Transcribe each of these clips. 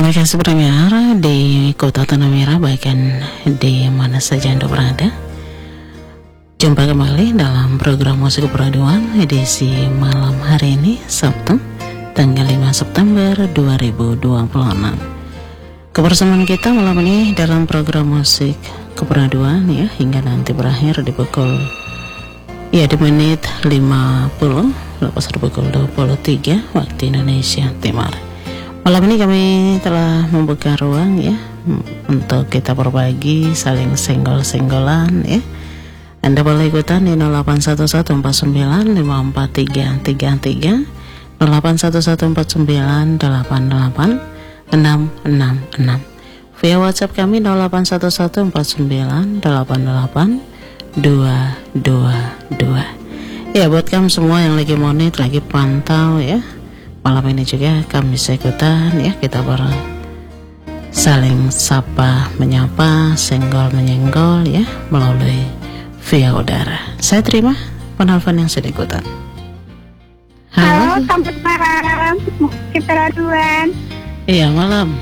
Terima kasih pendengar di Kota Tanah Merah, bahkan di mana saja Anda berada. Jumpa kembali dalam program Musik Peraduan edisi malam hari ini, Sabtu, tanggal 5 September 2026. Kebersamaan kita malam ini dalam program Musik Keperaduan ya, hingga nanti berakhir di pukul di menit 50 lepas pukul 23 waktu Indonesia Timur. Malam ini kami telah membuka ruang ya untuk kita berbagi, saling senggol-senggolan ya. Anda boleh ikutan di 0811495433, 081149886666. Via WhatsApp kami 0811498822. Ya, buat kamu semua yang lagi monitor, lagi pantau ya, malam ini juga kami bisa ikutan ya, kita saling sapa menyapa, senggol menyenggol ya, melalui via udara. Saya terima penelpon yang sudah ikutan. Halo, selamat malam, Keperaduan. Iya, malam.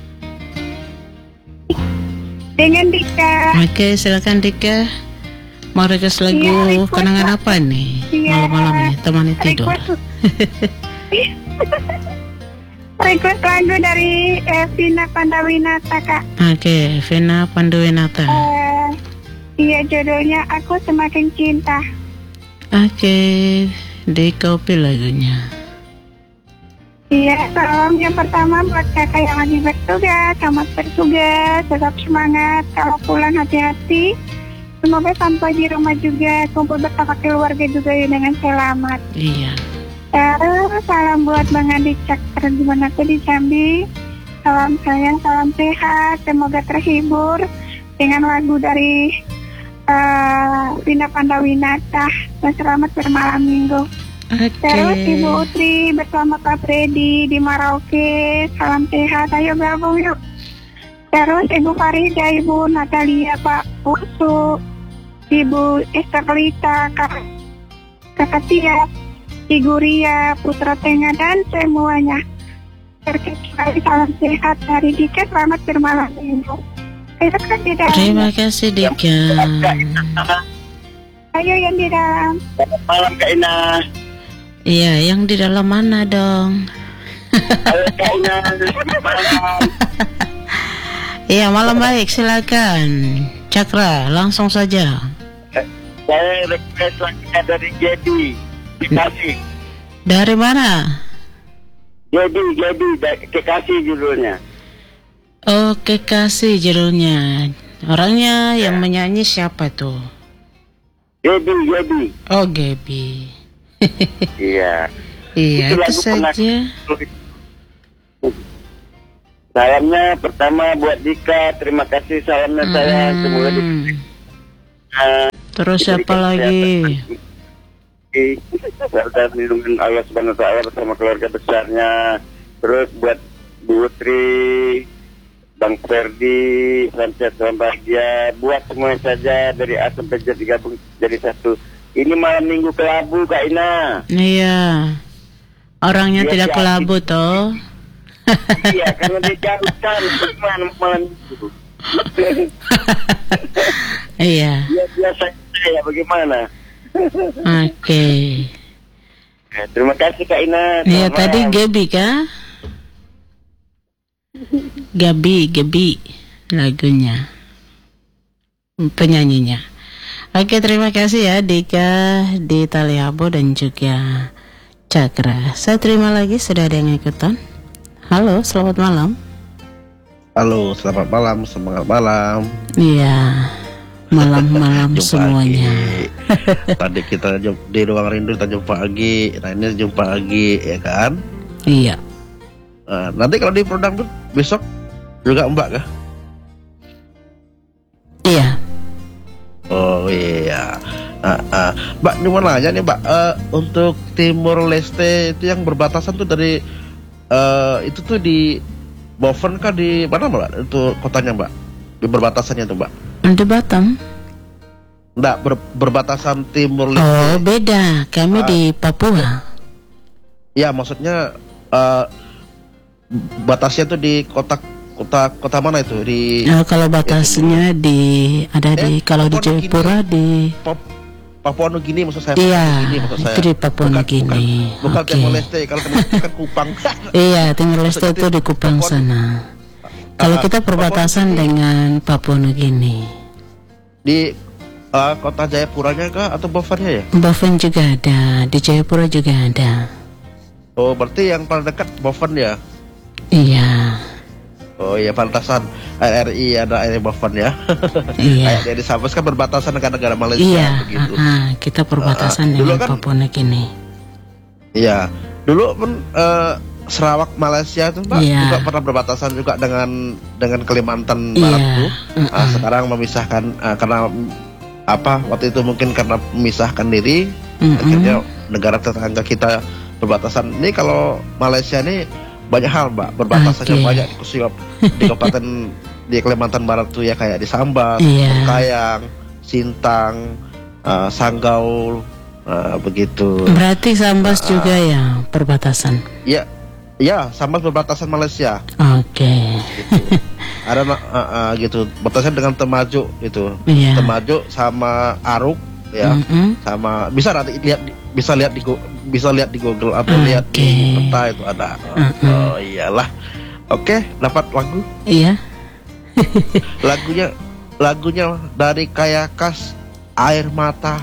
Dengan Dika. Oke, silakan Dika. Mau request lagu kenangan apa nih malam-malam ini? Temani tidur. Request lagu dari Vina Pandawinata, Kak. Oke, Vina Pandawinata. Iya, judulnya Aku Semakin Cinta. Oke, di copy lagunya. Iya, salam yang pertama buat kakak yang lagi bertugas. Selamat bertugas, tetap semangat. Kalau pulang hati-hati. Semoga sampai di rumah juga, kumpul bersama keluarga juga ya dengan selamat. Iya. Terus salam buat Bang Andi Cakra dimanapun di Jambi. Salam sayang, salam sehat. Semoga terhibur dengan lagu dari Vina Pandawinata. Dan selamat bermalam minggu. Terus Ibu Utri bersama Pak Freddy di Merauke. Salam sehat, ayo gabung yuk. Terus Ibu Farida, Ibu Natalia, Pak Usu, Ibu Estelita, Kakak Tia, Ibu Ria, Putra Tengah, dan semuanya. Terkecuali salam sehat dari Dika, selamat bermalam minggu. Terima kasih Dika. Ayo yang di dalam. Selamat malam Kak Ina. Iya, yang di dalam mana dong? Halo Kak Ina, selamat malam. Iya, malam baik, silakan Cakra, langsung saja. Saya request lagunya dari Jadi Kekasih. Dari mana? Jadi Kekasih judulnya. Oh, Kekasih judulnya. Orangnya yang menyanyi siapa tuh? Jadi. Oh, Gaby. Iya. Iya, itu saja. Salamnya pertama buat Dika, terima kasih salamnya saya. Semoga terus siapa lagi? Serta lindungan Allah Subhanahu wa Ta'ala bersama keluarga besarnya. Terus buat Bu Utri, Bang Ferdi, salam sehat, salam bahagia. Buat semuanya saja dari A sampai Z digabung jadi satu. Ini malam minggu kelabu Kak Ina. Iya. Orangnya tidak kelabu toh. Iya, karena dia jauh kan, bagaimana malam itu? Iya. Dia biasa saya bagaimana? Oke. Terima kasih Kak Ina. Iya, tadi Gaby kah? Gaby lagunya, penyanyinya. Oke, terima kasih ya Dika di Taliabo dan juga Cakra. Saya terima lagi, sudah ada yang ikutan. Halo, selamat malam. Halo, selamat malam, semangat malam. Iya, malam-malam semuanya. Tadi kita di ruang rindu kita jumpa lagi, nah ini jumpa lagi ya kan? Iya. Nanti kalau di Produk tuh besok juga Mbak kah? Iya. Oh iya. Mbak, cuma nanya nih Mbak, untuk Timor Leste itu yang berbatasan tuh dari itu tuh di Boven kah, di mana Mbak? Itu kotanya Mbak? Di berbatasannya tuh Mbak? Di Batam. Enggak, berbatasan Timor Leste. Oh, beda. Kami di Papua. Ya, maksudnya batasnya tuh di kota mana itu di Kalau batasnya kalau di Papua Jayapura di Papua Nugini maksud saya. iya, Maksud saya. itu di Papua Nugini. Bukan Oke. Timor Leste, kalau Timor Leste kan Kupang. Iya, Timor Leste itu di Kupang sana. Kalau kita perbatasan dengan Papua Nugini. Di kota Jayapuranya kah atau Bovennya ya? Boven juga ada, di Jayapura juga ada. Oh, berarti yang paling dekat Boven ya? Iya. Oh iya, pantasan RRI ada air Boven ya. Iya. Kayak di Sabes kan berbatasan dengan negara Malaysia Iya, begitu. kita perbatasan dulu dengan kan- Papua Nugini. Iya. Dulu pun Sarawak Malaysia itu Mbak Iya. juga pernah berbatasan juga dengan Kalimantan Iya. Barat tuh. Sekarang memisahkan karena waktu itu mungkin karena memisahkan diri, akhirnya negara tetangga kita berbatasan. Ini kalau Malaysia ini banyak hal Mbak, berbatasannya Oke. banyak di kabupaten di Kalimantan Barat tuh ya, kayak di Sambas, Iya. Kayang, Sintang, Sanggau, begitu. Berarti Sambas juga ya perbatasan. Ya, Sambas berbatasan Malaysia. Oke. Ada gitu, batasnya dengan Temajuk gitu. Iya. Temajuk sama Aruk ya, sama bisa lihat di Google atau lihat di Oke. peta itu ada. Oh iyalah. Oke, dapat lagu. Iya. Lagunya dari Kayakas, Air Mata.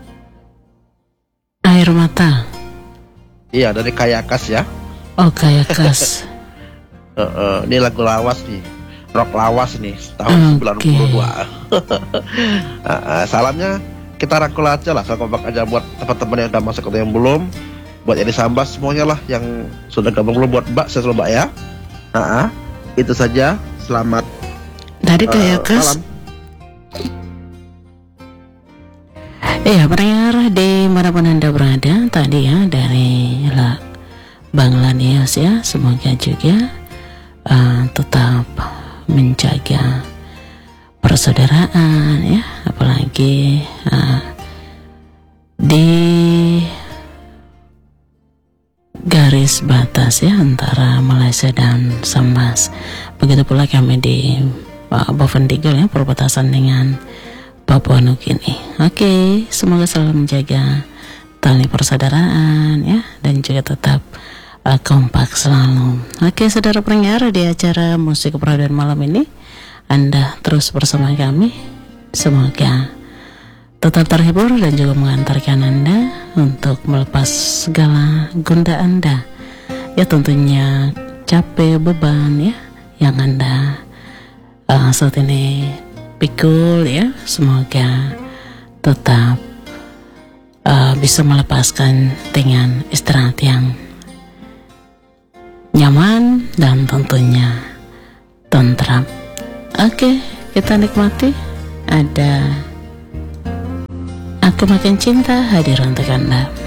Air mata. Iya, dari Kayakas ya. Oh, Kayakas. Ini lagu lawas nih, rock lawas nih, tahun Oke. 92. Salamnya kita rangkul aja lah, saya kompak aja buat teman-teman yang udah masuk atau yang belum, buat yang di Sambas semuanya lah, yang sudah gabung belum, buat Mbak, saya selalu Mbak ya. Itu saja, selamat Dari Kayakas. malam. Iya, pendengar di manapun Anda berada, tadi ya dari Bangladesh ya, semoga juga tetap menjaga persaudaraan ya, apalagi di garis batas ya antara Malaysia dan Sambas. Begitu pula kami di Boven Digul ya, perbatasan dengan Papua Nugini. Oke, semoga selalu menjaga tali persaudaraan ya, dan juga tetap kompak selalu. Oke, saudara pendengar, di acara musik peraduan malam ini Anda terus bersama kami. Semoga tetap terhibur dan juga mengantarkan Anda untuk melepas segala gundah Anda ya, tentunya capek, beban ya yang Anda saat ini pikul ya. Semoga tetap bisa melepaskan dengan istirahat yang nyaman dan tentunya tentram. Oke, kita nikmati. Ada Aku Makin Cinta hadir untuk Anda.